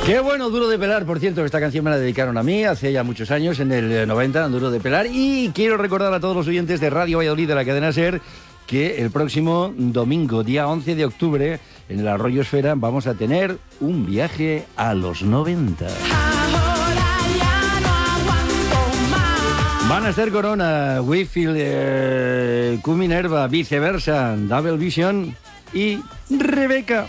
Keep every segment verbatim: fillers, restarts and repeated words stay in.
Qué bueno, Duro de Pelar. Por cierto, esta canción me la dedicaron a mí hace ya muchos años, en el noventa, Duro de Pelar. Y quiero recordar a todos los oyentes de Radio Valladolid de la cadena SER que el próximo domingo, día once de octubre, en el Arroyo Esfera, vamos a tener un viaje a los noventa. Van a estar Corona, Whitfield, eh, Q Minerva, Viceversa, Double Vision y Rebeca.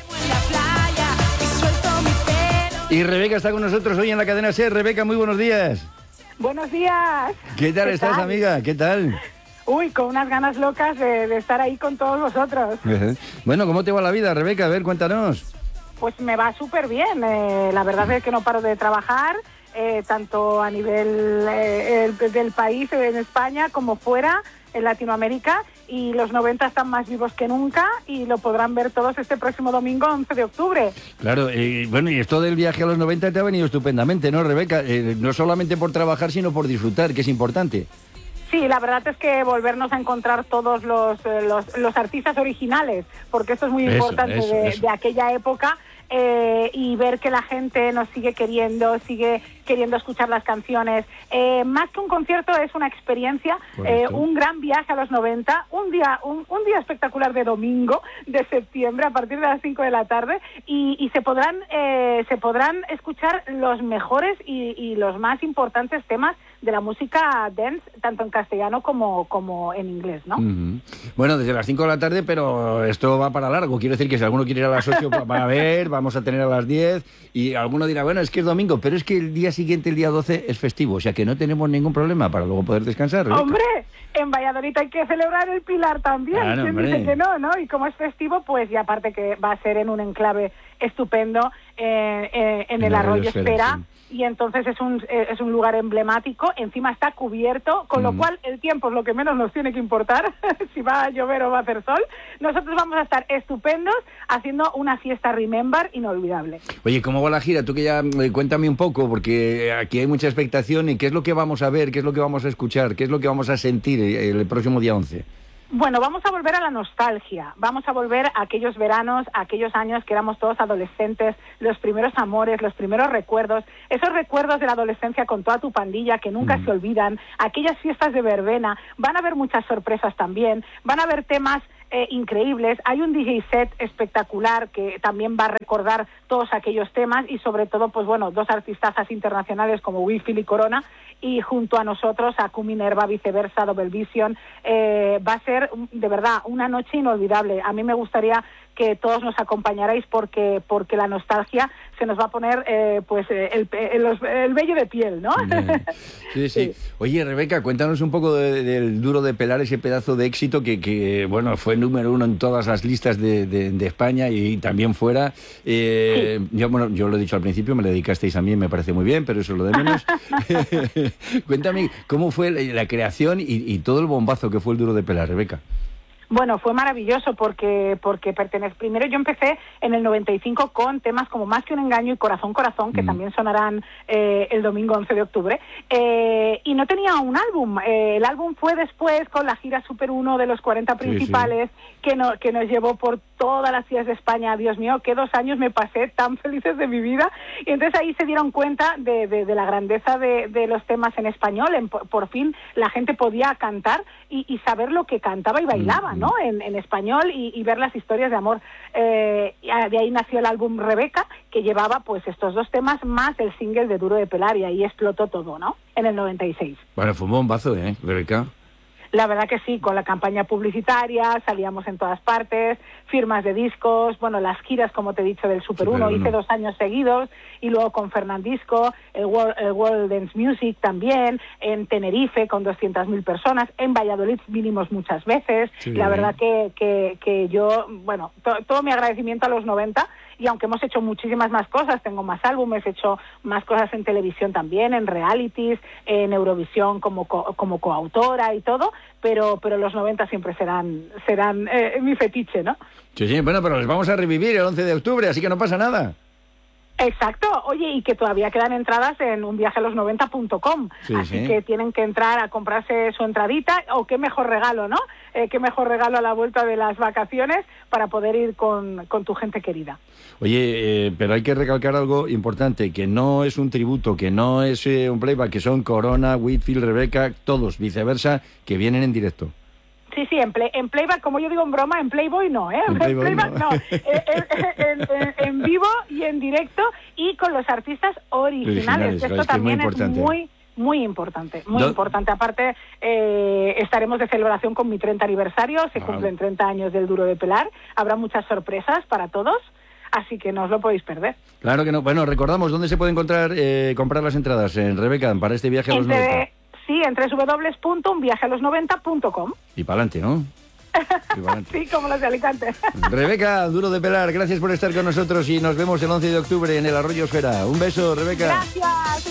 Y Rebeca está con nosotros hoy en la cadena SER. Rebeca, muy buenos días. Buenos días. ¿Qué tal ¿Qué estás, tal? amiga? ¿Qué tal? Uy, con unas ganas locas de, de estar ahí con todos vosotros. Bueno, ¿cómo te va la vida, Rebeca? A ver, cuéntanos. Pues me va súper bien. Eh, la verdad es que no paro de trabajar, eh, tanto a nivel eh, el, del país, en España, como fuera, en Latinoamérica. Y los noventa están más vivos que nunca y lo podrán ver todos este próximo domingo, once de octubre. Claro, eh, bueno, y esto del viaje a los noventa te ha venido estupendamente, ¿no, Rebeca? Eh, no solamente por trabajar, sino por disfrutar, que es importante. Sí, la verdad es que volvernos a encontrar todos los, eh, los, los artistas originales, porque esto es muy Eso, importante eso, de, eso. de aquella época, eh, y ver que la gente nos sigue queriendo, sigue queriendo escuchar las canciones. Eh, más que un concierto, es una experiencia, eh, un gran viaje a los noventa, un día un, un día espectacular de domingo de septiembre a partir de las cinco de la tarde, y, y se podrán eh, se podrán escuchar los mejores y, y los más importantes temas de la música dance, tanto en castellano como, como en inglés, ¿no? Uh-huh. Bueno, desde las cinco de la tarde, pero esto va para largo. Quiero decir que si alguno quiere ir a las ocho para ver, vamos a tener a las diez, y alguno dirá, bueno, es que es domingo, pero es que el día siguiente, el día doce, es festivo, o sea que no tenemos ningún problema para luego poder descansar, Rebeca. ¡Hombre! En Valladolid hay que celebrar el Pilar también. Claro, ¿Quién hombre. dice que no, no? Y como es festivo, pues, y aparte que va a ser en un enclave estupendo, eh, eh, en, en el Arroyo Esfera, sí. Y entonces es un eh, es un lugar emblemático, encima está cubierto, con mm. lo cual el tiempo es lo que menos nos tiene que importar, si va a llover o va a hacer sol. Nosotros vamos a estar estupendos haciendo una fiesta Remember inolvidable. Oye, ¿cómo va la gira? Tú que ya, eh, cuéntame un poco, porque aquí hay mucha expectación, y ¿qué es lo que vamos a ver? ¿Qué es lo que vamos a escuchar? ¿Qué es lo que vamos a sentir el, el próximo día once? Bueno, vamos a volver a la nostalgia, vamos a volver a aquellos veranos, a aquellos años que éramos todos adolescentes, los primeros amores, los primeros recuerdos, esos recuerdos de la adolescencia con toda tu pandilla que nunca mm. se olvidan, aquellas fiestas de verbena. Van a haber muchas sorpresas también, van a haber temas Eh, increíbles. Hay un D J set espectacular que también va a recordar todos aquellos temas, y sobre todo, pues bueno, dos artistazas internacionales como Whitfield y Corona, y junto a nosotros a Q Minerva, Viceversa, Double Vision. Eh, va a ser de verdad una noche inolvidable. A mí me gustaría que todos nos acompañarais, porque porque la nostalgia se nos va a poner eh, pues eh, el, el, el vello de piel, ¿no? Sí, sí. Oye, Rebeca, cuéntanos un poco de, del Duro de Pelar, ese pedazo de éxito que, que bueno, fue número uno en todas las listas de, de, de España y también fuera. Eh, sí. yo, bueno, yo lo he dicho al principio, me lo dedicasteis a mí, me parece muy bien, pero eso es lo de menos. Cuéntame, ¿cómo fue la, la creación y, y todo el bombazo que fue el Duro de Pelar, Rebeca? Bueno, fue maravilloso porque porque pertenece. Primero yo empecé en el noventa y cinco con temas como Más que un engaño y Corazón, Corazón, que mm. también sonarán eh, el domingo once de octubre, eh, y no tenía un álbum. Eh, el álbum fue después con la gira Super uno de los cuarenta principales, sí, sí. Que, no, que nos llevó por todas las ciudades de España. Dios mío, qué dos años me pasé tan felices de mi vida. Y entonces ahí se dieron cuenta de, de, de la grandeza de, de los temas en español. En, por, por fin la gente podía cantar y, y saber lo que cantaba y bailaba, mm. ¿no? En, en español, y, y ver las historias de amor. Eh, de ahí nació el álbum Rebeca, que llevaba pues estos dos temas más el single de Duro de Pelar, y ahí explotó todo, ¿no? En el noventa y seis. Bueno, fue un bombazo, ¿eh, Rebeca? La verdad que sí, con la campaña publicitaria, salíamos en todas partes, firmas de discos, bueno, las giras, como te he dicho, del Super uno, hice dos años seguidos, y luego con Fernandisco, el World, el World Dance Music también, en Tenerife con doscientas mil personas, en Valladolid vinimos muchas veces. Sí, la verdad que, que, que yo, bueno, to, todo mi agradecimiento a los noventa, y aunque hemos hecho muchísimas más cosas, tengo más álbumes, he hecho más cosas en televisión también, en realities, en Eurovisión como co, como coautora y todo, pero pero los noventa siempre serán serán eh, mi fetiche, ¿no? Sí, sí, bueno, pero les vamos a revivir el once de octubre, así que no pasa nada. Exacto, oye, y que todavía quedan entradas en un viaje a los noventa punto com, sí, así sí. que tienen que entrar a comprarse su entradita, o qué mejor regalo, ¿no? Eh, qué mejor regalo a la vuelta de las vacaciones para poder ir con, con tu gente querida. Oye, eh, pero hay que recalcar algo importante, que no es un tributo, que no es eh, un playback, que son Corona, Whitfield, Rebeca, todos, viceversa, que vienen en directo. Sí, sí, en, play, en playback, como yo digo en broma, en Playboy no, ¿eh? En Playboy en playback no, no, en, en, en, en vivo y en directo y con los artistas originales. originales Esto es también que es muy es importante. muy, muy importante, muy Do- importante. Aparte, eh, estaremos de celebración con mi treinta aniversario, se Ah. cumplen treinta años del Duro de Pelar, habrá muchas sorpresas para todos, así que no os lo podéis perder. Claro que no. Bueno, recordamos, ¿dónde se puede encontrar, eh, comprar las entradas? En Rebeca, para este viaje a los Entre- noventa. Sí, en doble u doble u doble u punto un viaje a los noventa punto com. Y para adelante, ¿no? Y pa'lante. Sí, como los de Alicante. Rebeca, Duro de Pelar, gracias por estar con nosotros y nos vemos el once de octubre en el Arroyo Esfera. Un beso, Rebeca. Gracias.